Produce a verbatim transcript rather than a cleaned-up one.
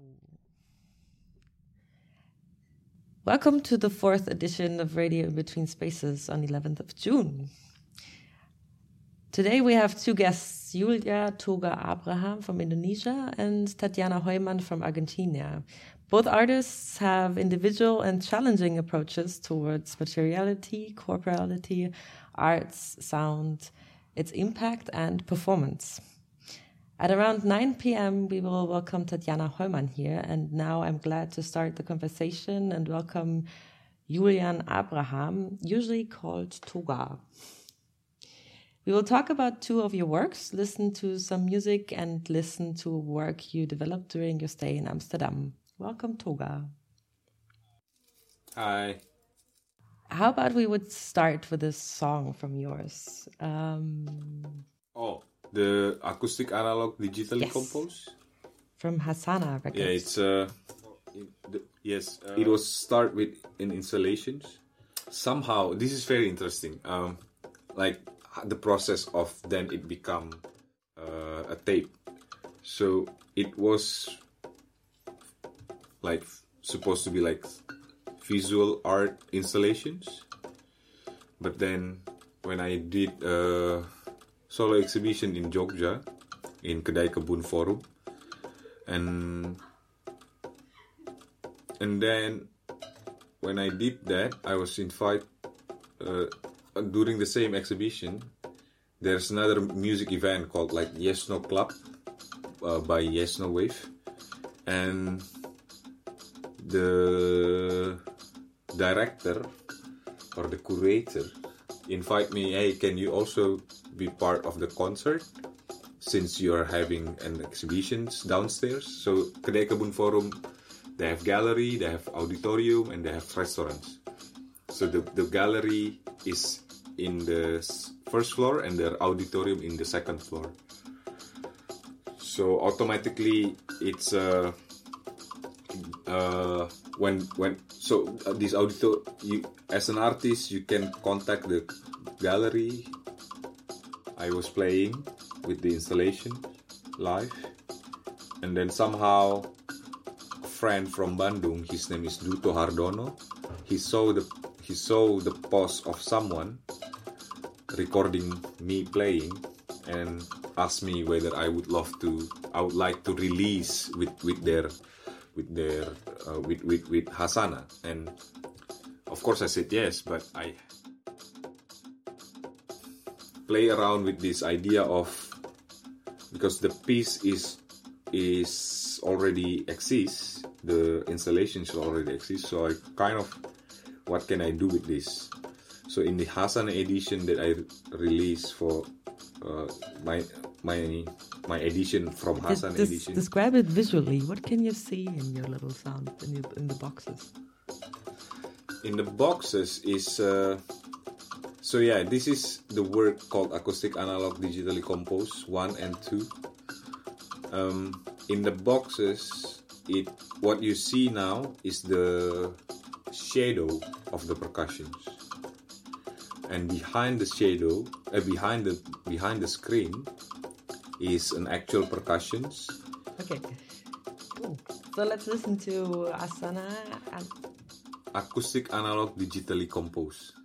Welcome to the fourth edition of Radio in Between Spaces on eleventh of June. Today we have two guests, Julia Toga Abraham from Indonesia and Tatiana Heumann from Argentina. Both artists have individual and challenging approaches towards materiality, corporality, arts, sound, its impact and performance. At around nine p.m. we will welcome Tatiana Heumann here, and now I'm glad to start the conversation and welcome Julian Abraham, usually called Toga. We will talk about two of your works, listen to some music, and listen to work you developed during your stay in Amsterdam. Welcome, Toga. Hi. How about we would start with a song from yours? Um, oh, the acoustic analog digitally yes. composed? From Hasana Records. Yeah, it's... Uh, the, yes, uh, it was start with in installations. Somehow, this is very interesting. Um, like... the process of then it become uh, a tape. So it was like supposed to be like visual art installations, but then when I did a solo exhibition in Jogja in Kedai Kebun Forum, and and then when I did that, I was invited uh, during the same exhibition. There's another music event called like Yes No Club uh, by Yes No Wave, and the director or the curator invite me, hey, can you also be part of the concert since you're having an exhibitions downstairs? So Kedai Kebun Forum, they have gallery, they have auditorium, and they have restaurants. So the, the gallery is in the first floor and the auditorium in the second floor. So automatically it's uh, uh, when when so uh, this auditor, you as an artist you can contact the gallery. I was playing with the installation live, and then somehow a friend from Bandung, his name is Duto Hardono, he saw the he saw the post of someone recording me playing and asked me whether I would love to I would like to release with, with their with their uh, with, with with Hasana, and of course I said yes, but I play around with this idea of, because the piece is is already exists, the installation should already exist, so I kind of, what can I do with this? So in the Hasana edition that I released for uh, my my my edition from Hasana Des- edition. Describe it visually. What can you see in your little sound in, your, in the boxes? In the boxes is uh, so yeah. This is the work called Acoustic Analog Digitally Composed one and two. Um, in the boxes, it what you see now is the shadow of the percussions. And behind the shadow, uh, behind the behind the screen, is an actual percussions. Okay, cool. So let's listen to Asana and Acoustic Analog Digitally Composed.